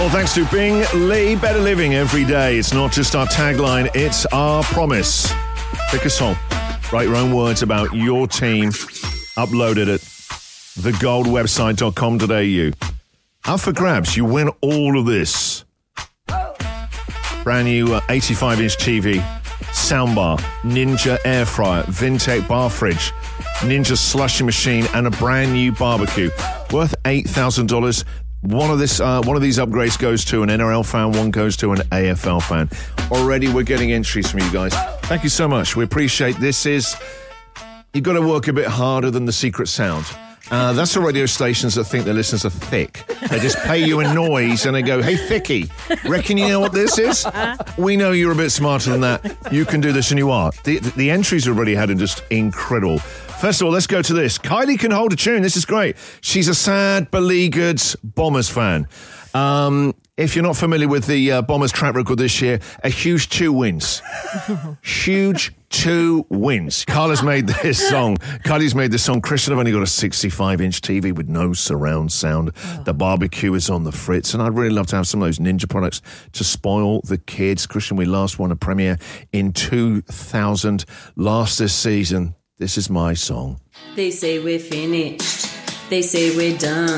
Well, thanks to Bing Lee, better living every day. It's not just our tagline, it's our promise. Pick a song, write your own words about your team, upload it at thegoldwebsite.com.au. Up for grabs, you win all of this. Brand new 85-inch TV, soundbar, Ninja air fryer, Vintech bar fridge, Ninja slushy machine, and a brand new barbecue worth $8,000. One of these upgrades goes to an NRL fan, one goes to an AFL fan. Already we're getting entries from you guys. Thank you so much. We appreciate this. You've got to work a bit harder than the secret sound. That's the radio stations that think their listeners are thick. They just pay you a noise and they go, hey, Thicky, reckon you know what this is? We know you're a bit smarter than that. You can do this, and you are. The entries already had are just incredible. First of all, let's go to this. Kylie can hold a tune. This is great. She's a sad, beleaguered Bombers fan. If you're not familiar with the Bombers track record this year, a huge 2 wins. Huge 2 wins. Kylie's made this song. Christian, I've only got a 65-inch TV with no surround sound. The barbecue is on the fritz, and I'd really love to have some of those Ninja products to spoil the kids. Christian, we last won a premiere in 2000. Last this season. This is my song. They say we're finished. They say we're done.